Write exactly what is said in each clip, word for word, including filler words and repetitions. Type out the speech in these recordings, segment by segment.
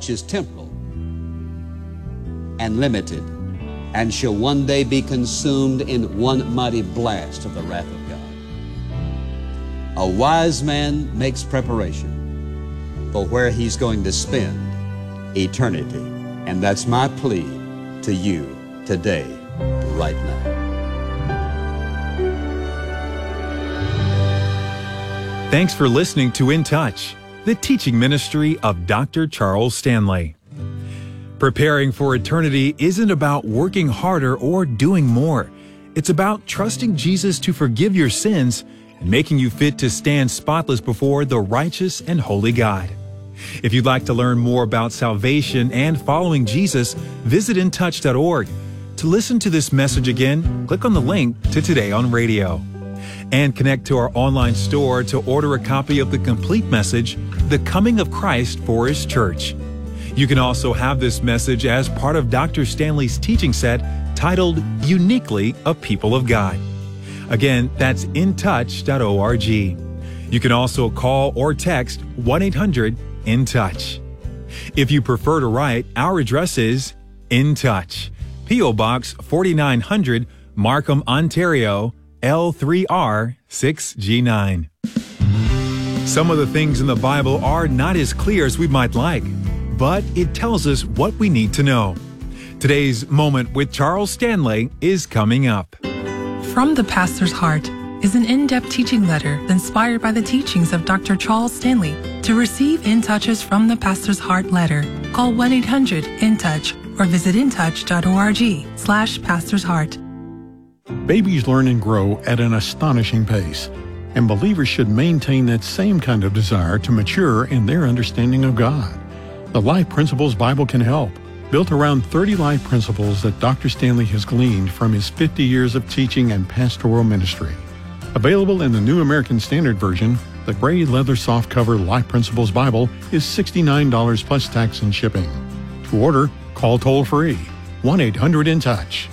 which is temporal and limited, and shall one day be consumed in one mighty blast of the wrath of God. A wise man makes preparation for where he's going to spend eternity. And that's my plea to you today, right now. Thanks for listening to In Touch, the teaching ministry of Doctor Charles Stanley. Preparing for eternity isn't about working harder or doing more. It's about trusting Jesus to forgive your sins and making you fit to stand spotless before the righteous and holy God. If you'd like to learn more about salvation and following Jesus, visit in touch dot org. To listen to this message again, click on the link to Today on Radio. And connect to our online store to order a copy of the complete message, The Coming of Christ for His Church. You can also have this message as part of Doctor Stanley's teaching set titled Uniquely a People of God. Again, that's in touch dot org. You can also call or text one eight hundred in touch. If you prefer to write, our address is In Touch, P O Box forty-nine hundred, Markham, Ontario, L three R six G nine. Some of the things in the Bible are not as clear as we might like, but it tells us what we need to know. Today's Moment with Charles Stanley is coming up. From the Pastor's Heart is an in-depth teaching letter inspired by the teachings of Doctor Charles Stanley. To receive In Touches from the Pastor's Heart letter, call one eight hundred in touch or visit in touch dot org slash Pastor's Heart. Babies learn and grow at an astonishing pace, and believers should maintain that same kind of desire to mature in their understanding of God. The Life Principles Bible can help, built around thirty life principles that Doctor Stanley has gleaned from his fifty years of teaching and pastoral ministry. Available in the New American Standard Version, the gray leather softcover Life Principles Bible is sixty-nine dollars plus tax and shipping. To order, call toll-free one eight hundred in touch.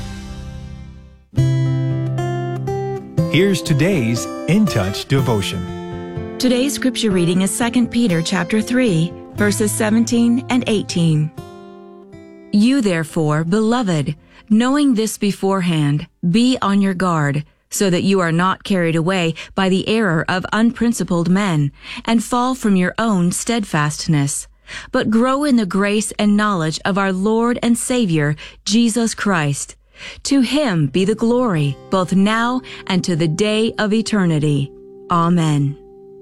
Here's today's In Touch devotion. Today's scripture reading is Second Peter chapter three, verses seventeen and eighteen. You therefore, beloved, knowing this beforehand, be on your guard, so that you are not carried away by the error of unprincipled men, and fall from your own steadfastness, but grow in the grace and knowledge of our Lord and Savior, Jesus Christ. To Him be the glory, both now and to the day of eternity. Amen.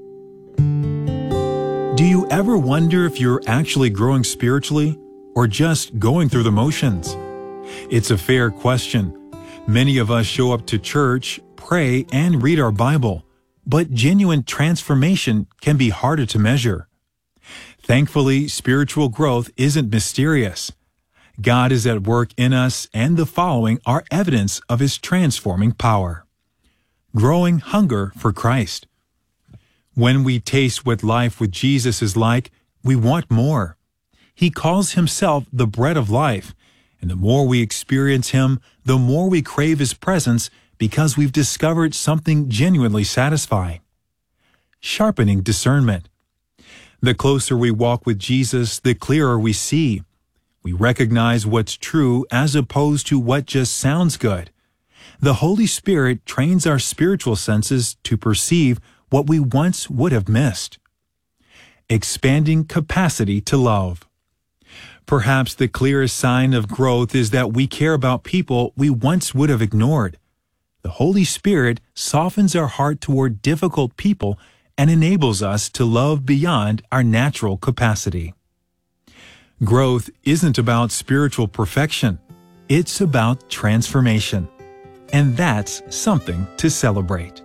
Do you ever wonder if you're actually growing spiritually or just going through the motions? It's a fair question. Many of us show up to church, pray, and read our Bible, but genuine transformation can be harder to measure. Thankfully, spiritual growth isn't mysterious. God is at work in us, and the following are evidence of His transforming power. Growing hunger for Christ. When we taste what life with Jesus is like, we want more. He calls Himself the bread of life, and the more we experience Him, the more we crave His presence because we've discovered something genuinely satisfying. Sharpening discernment. The closer we walk with Jesus, the clearer we see. We recognize what's true as opposed to what just sounds good. The Holy Spirit trains our spiritual senses to perceive what we once would have missed. Expanding capacity to love. Perhaps the clearest sign of growth is that we care about people we once would have ignored. The Holy Spirit softens our heart toward difficult people and enables us to love beyond our natural capacity. Growth isn't about spiritual perfection. It's about transformation. And that's something to celebrate.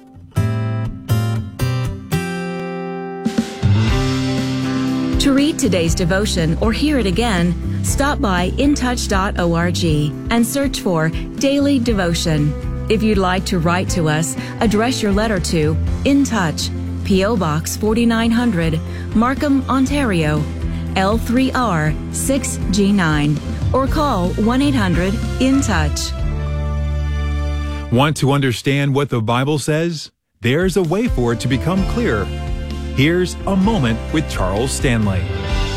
To read today's devotion or hear it again, stop by in touch dot org and search for Daily Devotion. If you'd like to write to us, address your letter to In Touch, P O Box forty-nine hundred, Markham, Ontario, L three R six G nine, or call one eight hundred in touch. Want to understand what the Bible says? There's a way for it to become clear. Here's a moment with Charles Stanley.